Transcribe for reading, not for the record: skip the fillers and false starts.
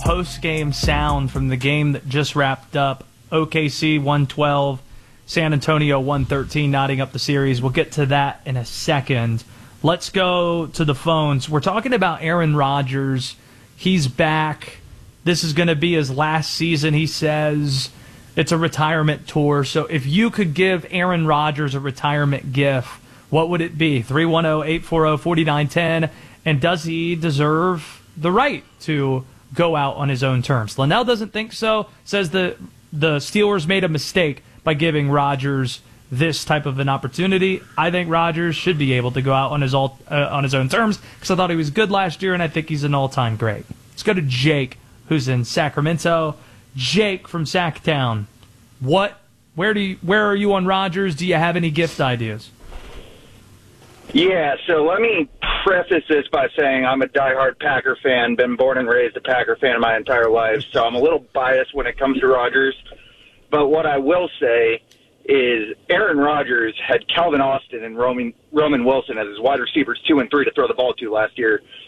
post-game sound from the game that just wrapped up. OKC 112, San Antonio 113, knotting up the series. We'll get to that in a second. Let's go to the phones. We're talking about Aaron Rodgers. He's back. This is going to be his last season, he says. It's a retirement tour. So if you could give Aaron Rodgers a retirement gift, what would it be? 310-840-4910. And does he deserve the right to go out on his own terms? Linnell doesn't think so. Says the Steelers made a mistake by giving Rodgers this type of an opportunity. I think Rodgers should be able to go out on his own terms because I thought he was good last year, and I think he's an all-time great. Let's go to Jake, who's in Sacramento. Jake from Sacktown. Where are you on Rodgers? Do you have any gift ideas? Yeah, so let me preface this by saying I'm a diehard Packer fan, been born and raised a Packer fan my entire life, so I'm a little biased when it comes to Rodgers. But what I will say is Aaron Rodgers had Calvin Austin and Roman Wilson as his wide receivers 2 and 3 to throw the ball to last year.